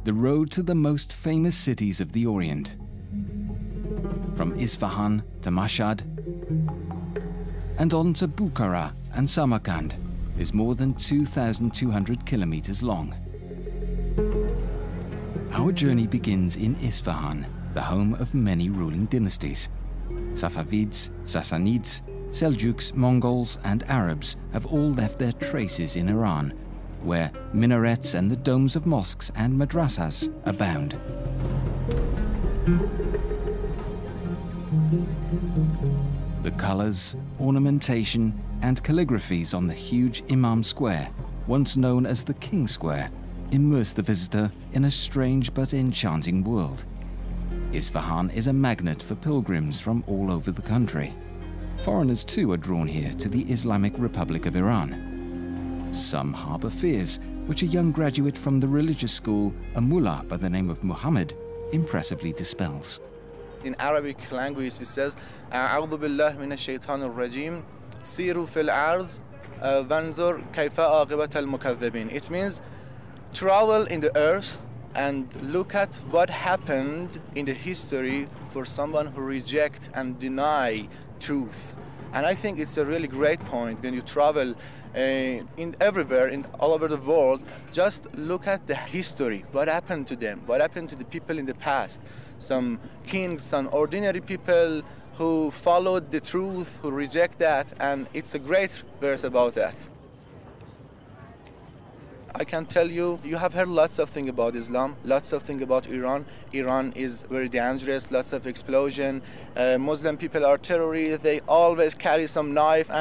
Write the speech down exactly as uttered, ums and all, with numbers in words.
the road to the most famous cities of the Orient. From Isfahan to Mashhad and on to Bukhara and Samarkand is more than two thousand two hundred kilometers long. Our journey begins in Isfahan, the home of many ruling dynasties. Safavids, Sassanids, Seljuks, Mongols and Arabs have all left their traces in Iran, where minarets and the domes of mosques and madrasas abound. The colors, ornamentation and calligraphies on the huge Imam Square, once known as the King Square, immerse the visitor in a strange but enchanting world. Isfahan is a magnet for pilgrims from all over the country. Foreigners too are drawn here to the Islamic Republic of Iran. Some harbor fears, which a young graduate from the religious school, a mullah by the name of Muhammad, impressively dispels. In Arabic language it says, أعوذ بالله من الشيطان الرجيم سيروا في الأرض وانظر كيف عاقبة المكذبين. It means travel in the earth and look at what happened in the history for someone who reject and deny truth. And I think it's a really great point when you travel uh, in everywhere, in all over the world, just look at the history, what happened to them, what happened to the people in the past. Some kings, some ordinary people who followed the truth, who reject that, and it's a great verse about that. I can tell you, you have heard lots of things about Islam, lots of things about Iran. Iran is very dangerous, lots of explosion. Uh, Muslim people are terrorists, they always carry some knife.